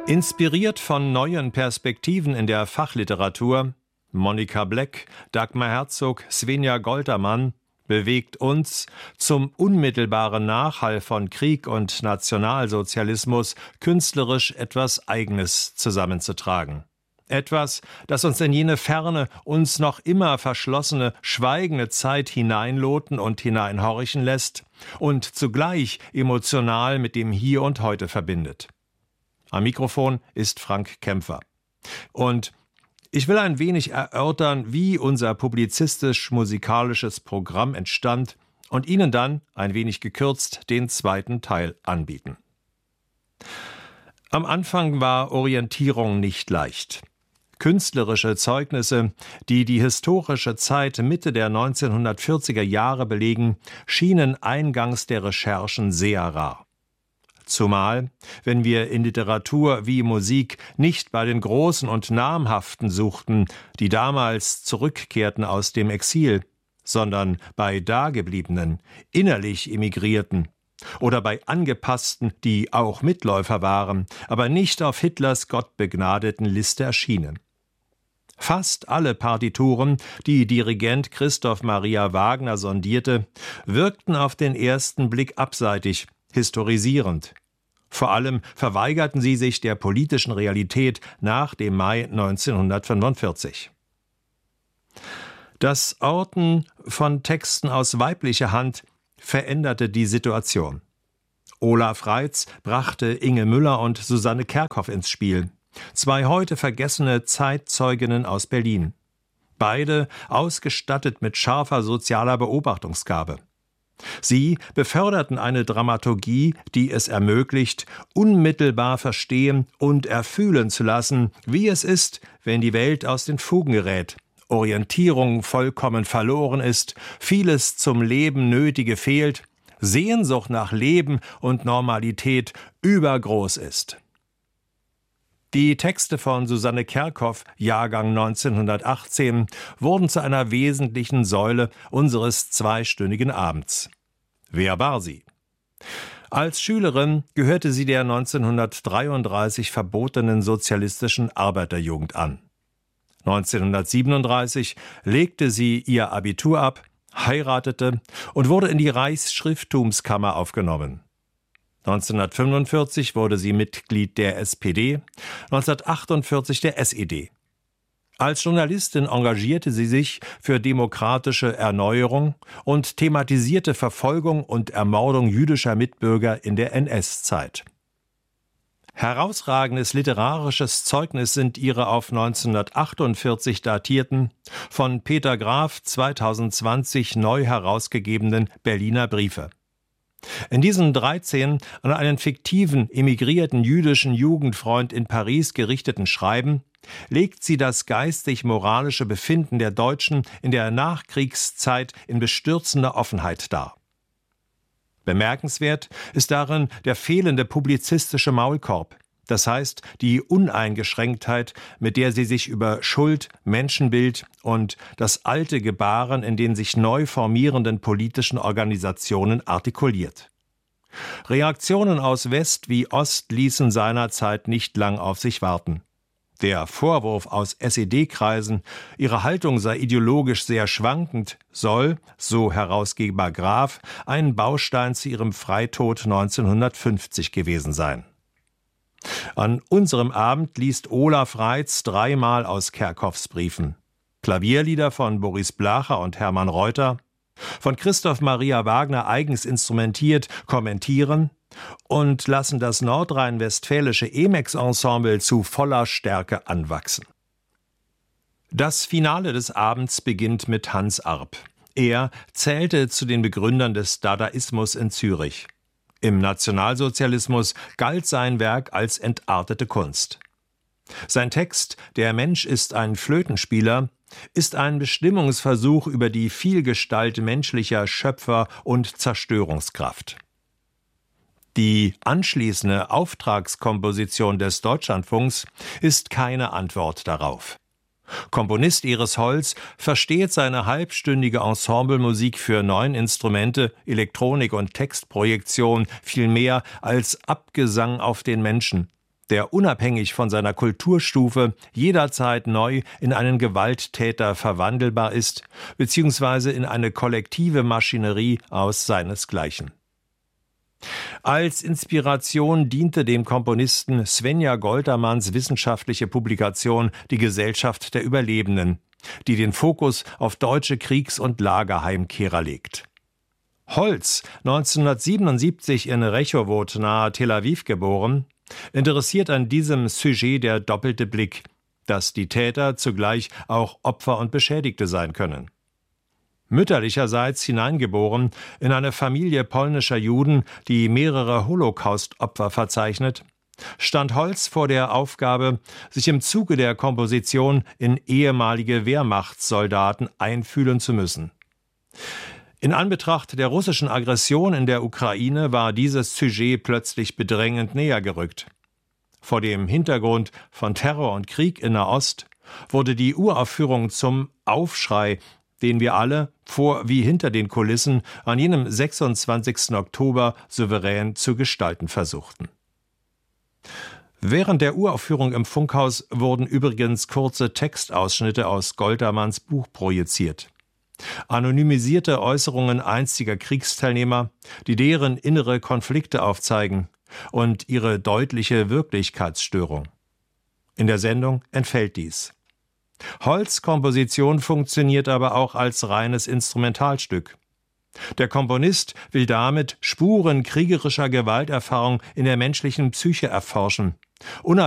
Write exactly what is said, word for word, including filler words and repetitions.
Inspiriert von neuen Perspektiven in der Fachliteratur, Monika Bleck, Dagmar Herzog, Svenja Goltermann, bewegt uns, zum unmittelbaren Nachhall von Krieg und Nationalsozialismus künstlerisch etwas Eigenes zusammenzutragen. Etwas, das uns in jene ferne, uns noch immer verschlossene, schweigende Zeit hineinloten und hineinhorchen lässt und zugleich emotional mit dem Hier und Heute verbindet. Am Mikrofon ist Frank Kämpfer. Und ich will ein wenig erörtern, wie unser publizistisch-musikalisches Programm entstand und Ihnen dann, ein wenig gekürzt, den zweiten Teil anbieten. Am Anfang war Orientierung nicht leicht. Künstlerische Zeugnisse, die die historische Zeit Mitte der neunzehnhundertvierziger Jahre belegen, schienen eingangs der Recherchen sehr rar. Zumal, wenn wir in Literatur wie Musik nicht bei den Großen und Namhaften suchten, die damals zurückkehrten aus dem Exil, sondern bei Dagebliebenen, innerlich Emigrierten, oder bei Angepassten, die auch Mitläufer waren, aber nicht auf Hitlers gottbegnadeten Liste erschienen. Fast alle Partituren, die Dirigent Christoph Maria Wagner sondierte, wirkten auf den ersten Blick abseitig, historisierend. Vor allem verweigerten sie sich der politischen Realität nach dem Mai neunzehnhundertfünfundvierzig. Das Orten von Texten aus weiblicher Hand veränderte die Situation. Olaf Reitz brachte Inge Müller und Susanne Kerkhoff ins Spiel. Zwei heute vergessene Zeitzeuginnen aus Berlin. Beide ausgestattet mit scharfer sozialer Beobachtungsgabe. Sie beförderten eine Dramaturgie, die es ermöglicht, unmittelbar verstehen und erfühlen zu lassen, wie es ist, wenn die Welt aus den Fugen gerät, Orientierung vollkommen verloren ist, vieles zum Leben Nötige fehlt, Sehnsucht nach Leben und Normalität übergroß ist. Die Texte von Susanne Kerkhoff, Jahrgang neunzehnhundertachtzehn, wurden zu einer wesentlichen Säule unseres zweistündigen Abends. Wer war sie? Als Schülerin gehörte sie der neunzehnhundertdreiunddreißig verbotenen sozialistischen Arbeiterjugend an. neunzehnhundertsiebenunddreißig legte sie ihr Abitur ab, heiratete und wurde in die Reichsschrifttumskammer aufgenommen. neunzehnhundertfünfundvierzig wurde sie Mitglied der S P D, neunzehnhundertachtundvierzig der S E D. Als Journalistin engagierte sie sich für demokratische Erneuerung und thematisierte Verfolgung und Ermordung jüdischer Mitbürger in der N S-Zeit. Herausragendes literarisches Zeugnis sind ihre auf neunzehnhundertachtundvierzig datierten, von Peter Graf zweitausendzwanzig neu herausgegebenen Berliner Briefe. In diesen dreizehn an einen fiktiven, emigrierten jüdischen Jugendfreund in Paris gerichteten Schreiben legt sie das geistig-moralische Befinden der Deutschen in der Nachkriegszeit in bestürzender Offenheit dar. Bemerkenswert ist darin der fehlende publizistische Maulkorb, das heißt die Uneingeschränktheit, mit der sie sich über Schuld, Menschenbild und das alte Gebaren in den sich neu formierenden politischen Organisationen artikuliert. Reaktionen aus West wie Ost ließen seinerzeit nicht lang auf sich warten. Der Vorwurf aus S E D-Kreisen, ihre Haltung sei ideologisch sehr schwankend, soll, so Herausgeber Graf, ein Baustein zu ihrem Freitod neunzehnhundertfünfzig gewesen sein. An unserem Abend liest Olaf Reitz dreimal aus Kerkhoffs Briefen. Klavierlieder von Boris Blacher und Hermann Reuter, von Christoph Maria Wagner eigens instrumentiert, kommentieren und lassen das nordrhein-westfälische Emex-Ensemble zu voller Stärke anwachsen. Das Finale des Abends beginnt mit Hans Arp. Er zählte zu den Begründern des Dadaismus in Zürich. Im Nationalsozialismus galt sein Werk als entartete Kunst. Sein Text »Der Mensch ist ein Flötenspieler« ist ein Bestimmungsversuch über die Vielgestalt menschlicher Schöpfer- und Zerstörungskraft. Die anschließende Auftragskomposition des Deutschlandfunks ist keine Antwort darauf. Komponist Iris Holz versteht seine halbstündige Ensemblemusik für neun Instrumente, Elektronik und Textprojektion viel mehr als Abgesang auf den Menschen, der unabhängig von seiner Kulturstufe jederzeit neu in einen Gewalttäter verwandelbar ist, beziehungsweise in eine kollektive Maschinerie aus seinesgleichen. Als Inspiration diente dem Komponisten Svenja Goltermanns wissenschaftliche Publikation »Die Gesellschaft der Überlebenden«, die den Fokus auf deutsche Kriegs- und Lagerheimkehrer legt. Holz, neunzehnhundertsiebenundsiebzig in Rechowod nahe Tel Aviv geboren, interessiert an diesem Sujet der doppelte Blick, dass die Täter zugleich auch Opfer und Beschädigte sein können. Mütterlicherseits hineingeboren in eine Familie polnischer Juden, die mehrere Holocaust-Opfer verzeichnet, stand Holz vor der Aufgabe, sich im Zuge der Komposition in ehemalige Wehrmachtssoldaten einfühlen zu müssen. In Anbetracht der russischen Aggression in der Ukraine war dieses Sujet plötzlich bedrängend näher gerückt. Vor dem Hintergrund von Terror und Krieg in Nahost wurde die Uraufführung zum Aufschrei, den wir alle, vor wie hinter den Kulissen, an jenem sechsundzwanzigsten Oktober souverän zu gestalten versuchten. Während der Uraufführung im Funkhaus wurden übrigens kurze Textausschnitte aus Goltermanns Buch projiziert. Anonymisierte Äußerungen einstiger Kriegsteilnehmer, die deren innere Konflikte aufzeigen und ihre deutliche Wirklichkeitsstörung. In der Sendung entfällt dies. Holz' Komposition funktioniert aber auch als reines Instrumentalstück. Der Komponist will damit Spuren kriegerischer Gewalterfahrung in der menschlichen Psyche erforschen,